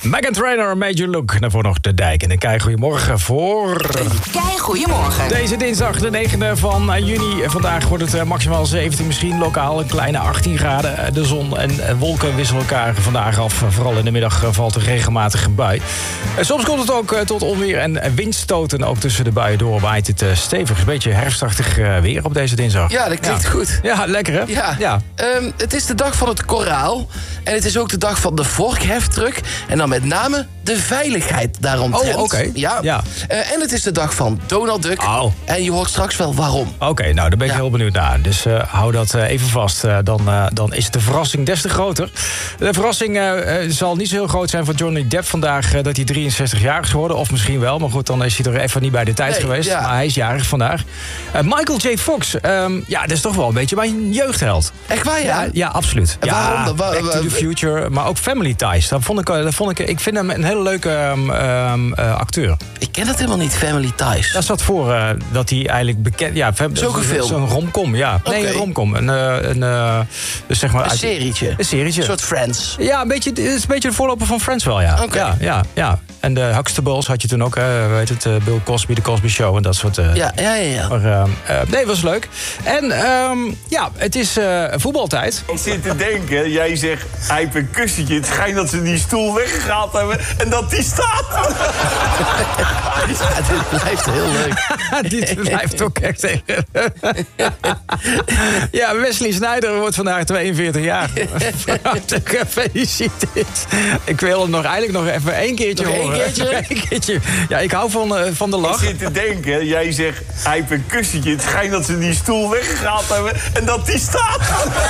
Meghan Trainor, Major Look. Daarvoor nog De Dijk. En een goedemorgen voor... Goedemorgen. Deze dinsdag, de 9e van juni. Vandaag wordt het maximaal 17, misschien lokaal een kleine 18 graden. De zon en wolken wisselen elkaar vandaag af. Vooral in de middag valt er regelmatig een bui. Soms komt het ook tot onweer en windstoten. Ook tussen de buien door waait het stevig. Een beetje herfstachtig weer op deze dinsdag. Ja, dat klinkt goed. Ja, lekker hè? Ja. Het is de dag van het koraal. En het is ook de dag van de vorkheftruck. En dan met name de veiligheid daaromtrent. Oh, oké. Ja. En het is de dag van Donald Duck. Oh. En je hoort straks wel waarom. Oké, nou, daar ben ik heel benieuwd naar. Dus hou dat even vast. Dan is de verrassing des te groter. De verrassing zal niet zo heel groot zijn voor Johnny Depp vandaag... dat hij 63 jaar is geworden. Of misschien wel, maar goed, dan is hij er even niet bij de tijd geweest. Ja. Maar hij is jarig vandaag. Michael J. Fox, dat is toch wel een beetje mijn jeugdheld. Echt waar, ja? Ja, absoluut. En waarom? Back to the Future, maar ook Family Ties. Ik vind hem een hele leuke acteur. Ik ken dat helemaal niet, Family Ties. Dat zat voor dat hij eigenlijk bekend... Ja, Zulke film? Zo'n romcom, ja. Okay. Nee, een romcom. Dus zeg maar, Een serietje? Een serietje. Een soort Friends? Ja, het is een beetje de voorloper van Friends wel, ja. Okay. Ja. En de Huxtables had je toen ook, weet het, Bill Cosby, The Cosby Show en dat soort... Ja. Maar, nee, was leuk. En het is voetbaltijd. Ik zit te denken, jij zegt, hij heeft een kussentje. Het schijnt dat ze die stoel weggehaald hebben en dat die staat. Ja, dit blijft heel leuk. Dit blijft ook echt tegen. Ja, Wesley Sneijder wordt vandaag 42 jaar. Gefeliciteerd. Ik wil hem eigenlijk nog even één keertje nog horen. Eén keertje? Ja, ik hou van de lach. Ik zit te denken, jij zegt, hij heeft een kussentje. Het schijnt dat ze die stoel weggehaald hebben en dat die staat.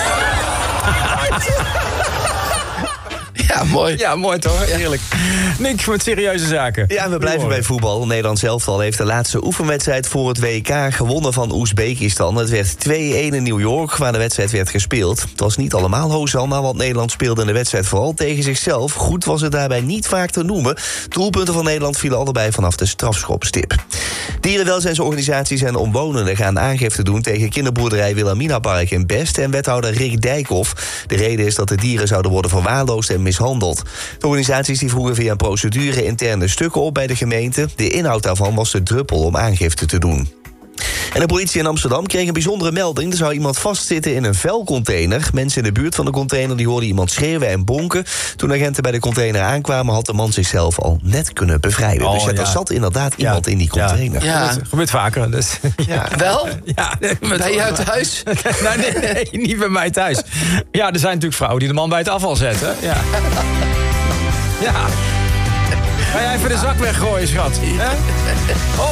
Ja, mooi. Ja, mooi toch? Heerlijk. Nick, met serieuze zaken. Ja, en we blijven bij voetbal. Nederland elftal heeft de laatste oefenwedstrijd voor het WK gewonnen van Oezbekistan. Het werd 2-1 in New York, waar de wedstrijd werd gespeeld. Het was niet allemaal Hosanna, want Nederland speelde in de wedstrijd vooral tegen zichzelf. Goed was het daarbij niet vaak te noemen. Doelpunten van Nederland vielen allebei vanaf de strafschopstip. Dierenwelzijnsorganisaties en omwonenden gaan aangifte doen tegen kinderboerderij Wilhelmina Park in Best en wethouder Rick Dijkhoff. De reden is dat de dieren zouden worden verwaarloosd en mishandeld. De organisaties die vroegen via een procedure interne stukken op bij de gemeente. De inhoud daarvan was de druppel om aangifte te doen. En de politie in Amsterdam kreeg een bijzondere melding. Er zou iemand vastzitten in een vuilcontainer. Mensen in de buurt van de container die hoorden iemand schreeuwen en bonken. Toen agenten bij de container aankwamen, had de man zichzelf al net kunnen bevrijden. Dus er zat inderdaad iemand in die container. Ja. Gebeurt vaker. Dus, Wel? Ja, Bij jou thuis? Nee, niet bij mij thuis. Ja, er zijn natuurlijk vrouwen die de man bij het afval zetten. Ja. Ga jij even de zak weggooien, schat?